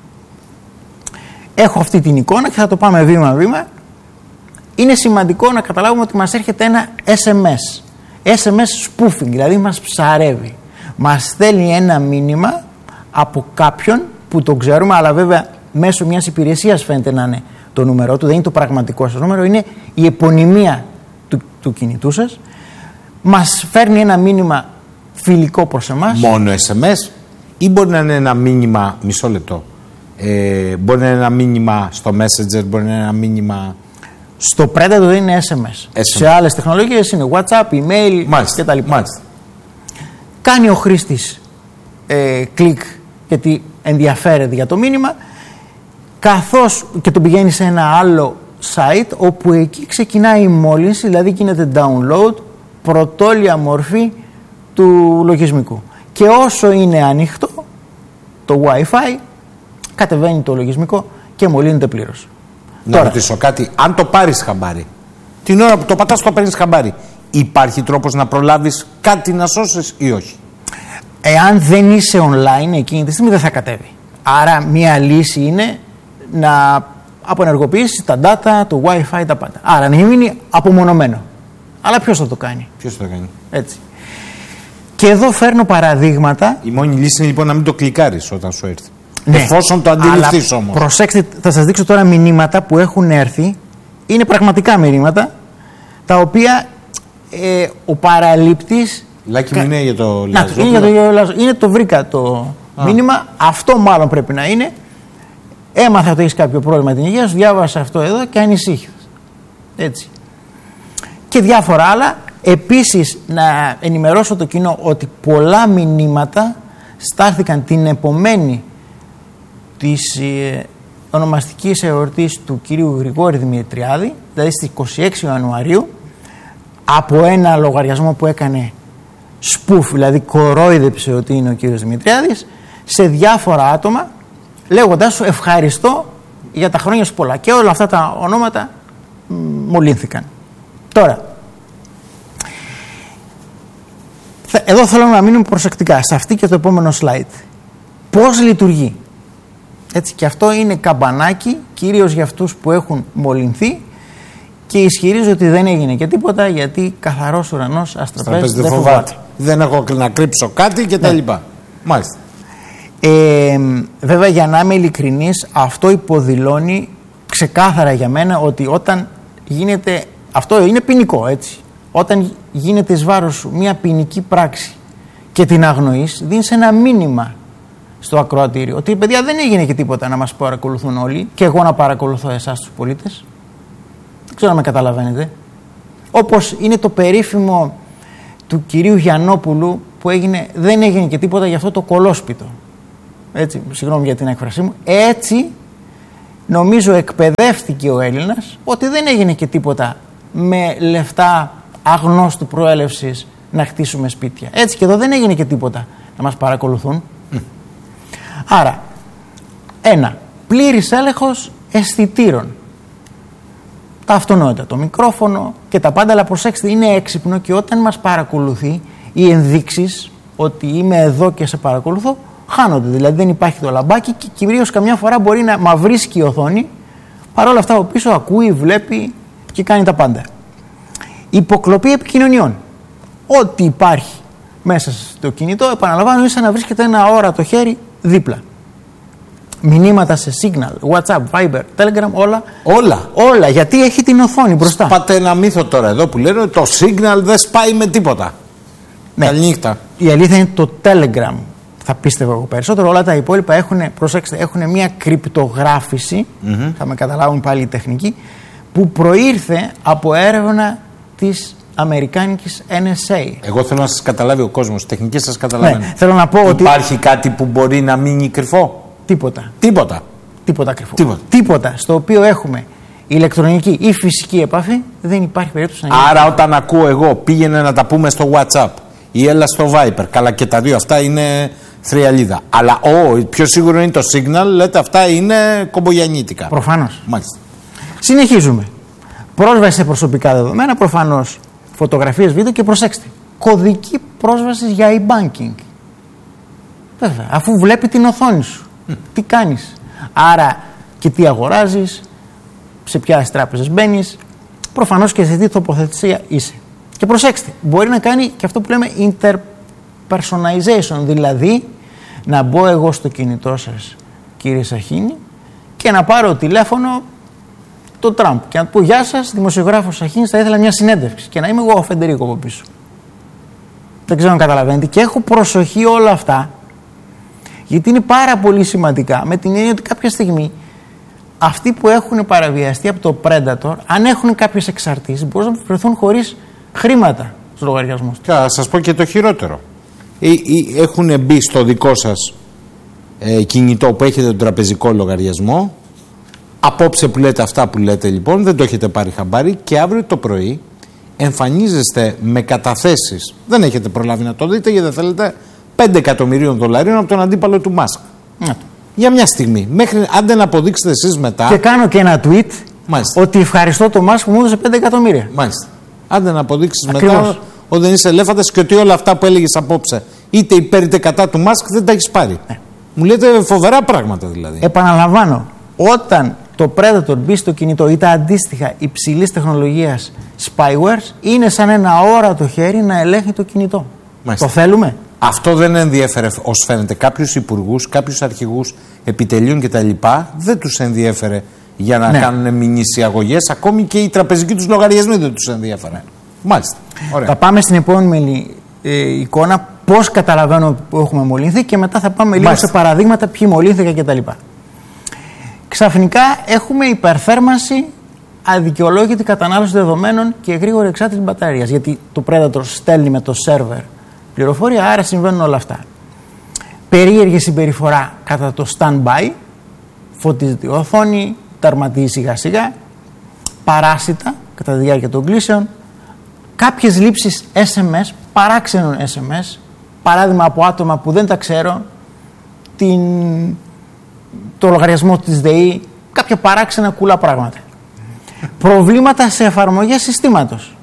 Έχω αυτή την εικόνα και θα το πάμε βήμα-βήμα. Είναι σημαντικό να καταλάβουμε ότι μας έρχεται ένα S M S. S M S spoofing, δηλαδή μας ψαρεύει. Μας στέλνει ένα μήνυμα από κάποιον που το ξέρουμε, αλλά βέβαια μέσω μιας υπηρεσίας φαίνεται να είναι το νούμερό του, δεν είναι το πραγματικό σας νούμερο, είναι η επωνυμία του, του κινητού σας. Μας φέρνει ένα μήνυμα φιλικό προς εμάς. Μόνο S M S ή μπορεί να είναι ένα μήνυμα, μισό λεπτό, ε, μπορεί να είναι ένα μήνυμα στο Messenger, μπορεί να είναι ένα μήνυμα... Στο Predator δεν είναι S M S. S M S. Σε άλλες τεχνολογίες είναι WhatsApp, email κτλ. Κάνει ο χρήστης ε, κλικ γιατί ενδιαφέρεται για το μήνυμα. καθώς και τον πηγαίνει σε ένα άλλο site όπου εκεί ξεκινάει η μόλυνση, δηλαδή γίνεται download, πρωτόλια μορφή του λογισμικού. Και όσο είναι ανοιχτό το Wi-Fi, κατεβαίνει το λογισμικό και μολύνεται πλήρως. Να Τώρα, ρωτήσω κάτι, αν το πάρεις χαμπάρι, την ώρα που το πατάς το παίρνεις χαμπάρι, υπάρχει τρόπος να προλάβεις κάτι να σώσεις ή όχι? Εάν δεν είσαι online εκείνη τη στιγμή δεν θα κατέβει. Άρα μία λύση είναι να αποενεργοποιήσεις τα data, το Wi-Fi, τα πάντα. Άρα να μείνει απομονωμένο. Αλλά ποιος θα το κάνει? Ποιος θα το κάνει? Έτσι. Και εδώ φέρνω παραδείγματα. Η μόνη λύση είναι λοιπόν να μην το κλικάρεις όταν σου έρθει. Ναι, εφόσον το αντιληφθείς όμως. Προσέξτε, θα σας δείξω τώρα μηνύματα που έχουν έρθει. Είναι πραγματικά μηνύματα τα οποία ε, ο παραλήπτης. Λάκη μου είναι για το Λάζο. Είναι, για το, Λάζο. είναι το βρήκα το Α. μήνυμα. Αυτό μάλλον πρέπει να είναι. Έμαθα ότι έχεις κάποιο πρόβλημα την υγεία σου, διάβασα αυτό εδώ και ανησύχησες. Έτσι. Και διάφορα άλλα. Επίσης να ενημερώσω το κοινό ότι πολλά μηνύματα στάθηκαν την επομένη της ε, ονομαστικής εορτής του κυρίου Γρηγόρη Δημητριάδη, δηλαδή στις είκοσι έξι Ιανουαρίου, από ένα λογαριασμό που έκανε σπούφ, δηλαδή κορόιδεψε ότι είναι ο κύριος Δημητριάδης, σε διάφορα άτομα, λέγοντας σου ευχαριστώ για τα χρόνια σου πολλά. Και όλα αυτά τα ονόματα μ, μολύνθηκαν. Τώρα, εδώ θέλω να μείνουμε προσεκτικά σε αυτή και το επόμενο slide. Πώς λειτουργεί? Έτσι, και αυτό είναι καμπανάκι κυρίως για αυτούς που έχουν μολυνθεί και ισχυρίζω ότι δεν έγινε και τίποτα, γιατί καθαρός ουρανός αστραπές δεν φοβάται. Δεν έχω να κρύψω κάτι και τα ναι. λοιπά. Μάλιστα. Ε, βέβαια, για να είμαι ειλικρινής, αυτό υποδηλώνει ξεκάθαρα για μένα ότι όταν γίνεται, αυτό είναι ποινικό, έτσι. Όταν γίνεται εις βάρος σου μια ποινική πράξη και την αγνοείς, δίνεις ένα μήνυμα στο ακροατήριο ότι παιδιά δεν έγινε και τίποτα να μας παρακολουθούν όλοι και εγώ να παρακολουθώ εσάς τους πολίτες. Δεν ξέρω αν με καταλαβαίνετε. Όπως είναι το περίφημο του κυρίου Γιαννόπουλου που έγινε, δεν έγινε και τίποτα για αυτό το κολόσπιτο. Έτσι, συγγνώμη για την έκφρασή μου. Έτσι νομίζω εκπαιδεύτηκε ο Έλληνας ότι δεν έγινε και τίποτα με λεφτά αγνώστου προέλευσης να χτίσουμε σπίτια. Έτσι και εδώ δεν έγινε και τίποτα να μας παρακολουθούν. Mm. Άρα, ένα, πλήρης έλεγχος αισθητήρων. Τα αυτονόητα, το μικρόφωνο και τα πάντα, αλλά προσέξτε, είναι έξυπνο και όταν μας παρακολουθεί οι ενδείξεις ότι είμαι εδώ και σε παρακολουθώ χάνονται. Δηλαδή δεν υπάρχει το λαμπάκι και κυρίως καμιά φορά μπορεί να μαυρίσκει η οθόνη, παρόλα αυτά από πίσω ακούει, βλέπει και κάνει τα πάντα. Υποκλοπή επικοινωνιών. Ό,τι υπάρχει μέσα στο κινητό, επαναλαμβάνω, είναι σαν να βρίσκεται ένα αόρατο χέρι δίπλα. Μηνύματα σε Signal, WhatsApp, Viber, Telegram, όλα. Όλα. Όλα, γιατί έχει την οθόνη μπροστά. Πάτε ένα μύθο τώρα εδώ που λένε ότι το Signal δεν σπάει με τίποτα. Ναι. Καληνύχτα. Η αλήθεια είναι το Telegram. Θα πίστευα εγώ περισσότερο. Όλα τα υπόλοιπα έχουν, προσέξτε, έχουν μια κρυπτογράφηση, mm-hmm. θα με καταλάβουν πάλι οι τεχνικοί, που προήρθε από έρευνα της αμερικάνικης N S A. Εγώ θέλω να σας καταλάβει ο κόσμος, τεχνικοί σας καταλαβαίνουν. Ναι, θέλω να πω ότι υπάρχει κάτι που μπορεί να μείνει κρυφό? Τίποτα. Τίποτα. Τίποτα κρυφό. Τίποτα. Τίποτα στο οποίο έχουμε ηλεκτρονική ή φυσική επαφή, δεν υπάρχει περίπτωση να γίνει. Άρα όταν ακούω εγώ πήγαινε να τα πούμε στο WhatsApp ή έλα στο Viber, καλά και τα δύο αυτά είναι θριαλίδα. Αλλά ο, πιο σίγουρο είναι το Signal, λέτε αυτά είναι κομπογιαννίτικα. Προφανώς. Μάλιστα. Συνεχίζουμε. Πρόσβαση σε προσωπικά δεδομένα, προφανώς φωτογραφίες, βίντεο και προσέξτε, κωδική πρόσβαση για e-banking. Βέβαια, αφού βλέπει την οθόνη σου. Mm. Τι κάνεις. Άρα και τι αγοράζεις, σε ποιες τράπεζες μπαίνεις, προφανώς και σε τι τοποθεσία είσαι. Και προσέξτε, μπορεί να κάνει και αυτό που λέμε interpersonalization, δηλαδή να μπω εγώ στο κινητό σας, κύριε Σαχίνη, και να πάρω τηλέφωνο το Τραμπ και να του πω γεια σας, δημοσιογράφος Σαχίνης, θα ήθελα μια συνέντευξη και να είμαι εγώ ο Φεντερίκο από πίσω. Δεν ξέρω αν καταλαβαίνετε και έχω προσοχή όλα αυτά, γιατί είναι πάρα πολύ σημαντικά, με την έννοια ότι κάποια στιγμή αυτοί που έχουν παραβιαστεί από το Predator, αν έχουν κάποιες εξαρτήσεις, μπορούν να βρεθούν χωρίς χρήματα στο λογαριασμό του. Θα σας πω και το χειρότερο. Έχουν μπει στο δικό σας ε, κινητό που έχετε τον τραπεζικό λογαριασμό, Απόψε που λέτε αυτά που λέτε λοιπόν, δεν το έχετε πάρει χαμπάρι και αύριο το πρωί εμφανίζεστε με καταθέσεις, δεν έχετε προλάβει να το δείτε γιατί δεν θέλετε, πέντε εκατομμυρίων δολαρίων από τον αντίπαλο του Μάσκ. Ναι. Για μια στιγμή, μέχρι άντε να αποδείξετε εσείς μετά. Και κάνω και ένα tweet. Μάλιστα. Ότι ευχαριστώ τον Μάσκ που μου έδωσε πέντε εκατομμύρια. Μάλιστα. Άντε να αποδείξεις Ακριβώς. μετά ότι δεν είσαι ελέφαντας και ότι όλα αυτά που έλεγες απόψε, είτε υπέρ είτε κατά του Μάσκ, δεν τα έχεις πάρει. Ναι. Μου λέτε φοβερά πράγματα δηλαδή. Επαναλαμβάνω, όταν το Predator μπει στο κινητό ή τα αντίστοιχα υψηλής τεχνολογίας spywares, είναι σαν ένα αόρατο χέρι να ελέγχει το κινητό. Μάλιστα. Το θέλουμε. Αυτό δεν ενδιέφερε, ως φαίνεται, κάποιους υπουργούς, κάποιους αρχηγούς επιτελείων κτλ. Δεν τους ενδιέφερε για να ναι. κάνουν μηνύσιαγωγές, ακόμη και οι τραπεζικοί τους λογαριασμοί δεν τους ενδιέφερε. Μάλιστα. Ωραία. Θα πάμε στην επόμενη ε, εικόνα, πώς καταλαβαίνω που έχουμε μολυνθεί και μετά θα πάμε λίγο σε παραδείγματα ποιοι μολύνθηκαν κτλ. Ξαφνικά έχουμε υπερθέρμανση, αδικαιολόγητη κατανάλωση δεδομένων και γρήγορη εξάρτηση μπαταρίας. Γιατί το Predator στέλνει με το σερβερ πληροφορία, άρα συμβαίνουν όλα αυτά. Περίεργη συμπεριφορά κατά το stand-by, φωτίζεται η οθόνη, τερματίζει σιγά σιγά, παράσιτα κατά τη διάρκεια των κλήσεων, κάποιες λήψεις ες εμ ες, παράξενων ες εμ ες, παράδειγμα από άτομα που δεν τα ξέρω, την... το λογαριασμό της ΔΕΗ, κάποια παράξενα κουλά πράγματα. Προβλήματα σε εφαρμογές συστήματος.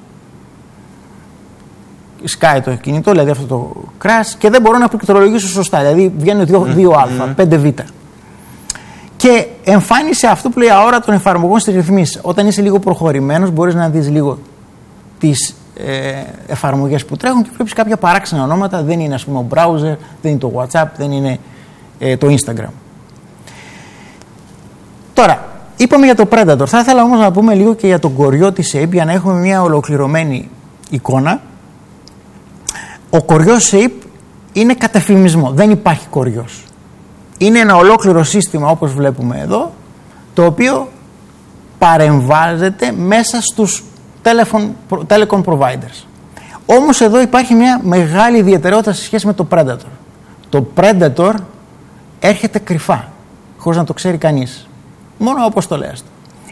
Σκάει το κινητό, δηλαδή αυτό το crash, και δεν μπορώ να πληκτρολογήσω σωστά, δηλαδή βγαίνει δύο α, πέντε β. Και εμφάνισε αυτό που λέει αόρατο των εφαρμογών στις ρυθμίσεις. Όταν είσαι λίγο προχωρημένος, μπορείς να δεις λίγο τις ε, εφαρμογές που τρέχουν και βλέπεις κάποια παράξενα ονόματα. Δεν είναι, ας πούμε, ο browser, δεν είναι το WhatsApp, δεν είναι ε, το Instagram. Τώρα, είπαμε για το Predator. Θα ήθελα όμως να πούμε λίγο και για τον κοριό της Shape για να έχουμε μια ολοκληρωμένη εικόνα. Ο κοριός Shape είναι κατεφημισμό. Δεν υπάρχει κοριός. Είναι ένα ολόκληρο σύστημα, όπως βλέπουμε εδώ, το οποίο παρεμβάζεται μέσα στους telecom providers. Όμως εδώ υπάρχει μια μεγάλη ιδιαιτερότητα σε σχέση με το Predator. Το Predator έρχεται κρυφά, χωρίς να το ξέρει κανείς. Μόνο όπως το λέει.